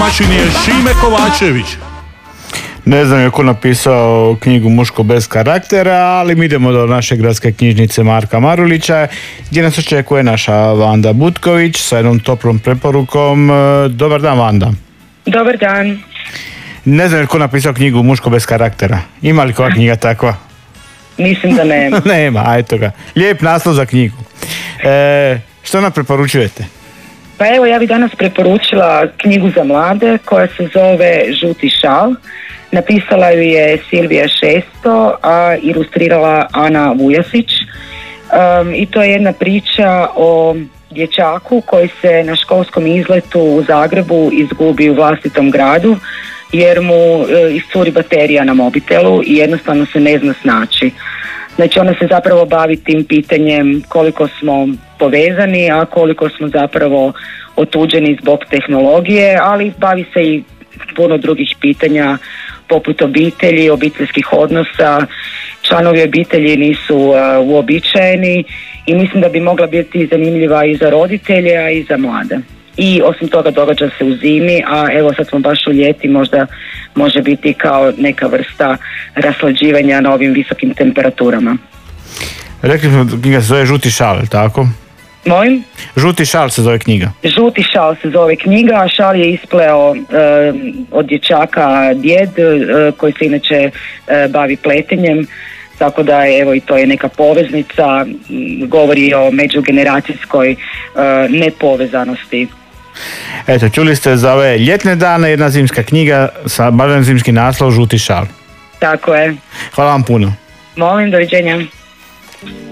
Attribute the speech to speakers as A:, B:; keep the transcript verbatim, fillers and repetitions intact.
A: domaćin je Šime Kovačević.
B: Ne znam je ko napisao knjigu Muško bez karaktera, ali mi idemo do naše gradske knjižnice Marka Marulića, gdje nas očekuje naša Vanda Butković sa jednom toplom preporukom. Dobar dan, Vanda.
C: Dobar dan.
B: Ne znam je ko napisao knjigu Muško bez karaktera. Ima li koja knjiga takva?
C: Mislim da nema.
B: Nema, a eto ga. Lijep naslov za knjigu. E, što nam preporučujete?
C: Pa evo, ja bih danas preporučila knjigu za mlade koja se zove Žuti šal. Napisala ju je Silvija Šesto, a ilustrirala Ana Vujasić. Um, I to je jedna priča o dječaku koji se na školskom izletu u Zagrebu izgubi u vlastitom gradu jer mu e, iscuri baterija na mobitelu i jednostavno se ne zna snaći. Znači ona se zapravo bavi tim pitanjem koliko smo povezani, a koliko smo zapravo otuđeni zbog tehnologije, ali bavi se i puno drugih pitanja poput obitelji, obiteljskih odnosa. Članovi obitelji nisu uh, uobičajeni i mislim da bi mogla biti zanimljiva i za roditelje, a i za mlade. I osim toga događa se u zimi, a evo sad smo baš u ljeti, možda može biti kao neka vrsta raslađivanja na ovim visokim temperaturama.
B: Rekli smo, knjiga se zove Žuti šal, tako?
C: Molim?
B: Žuti šal se zove knjiga.
C: Žuti šal se zove knjiga, a šal je ispleo e, od dječaka djed e, koji se inače e, bavi pletenjem, tako da evo i to je neka poveznica, govori o međugeneracijskoj e, nepovezanosti.
B: Eto, čuli ste za ove ljetne dane jedna zimska knjiga sa barem zimski naslov Žuti šal.
C: Tako je.
B: Hvala vam puno.
C: Molim, doviđenja.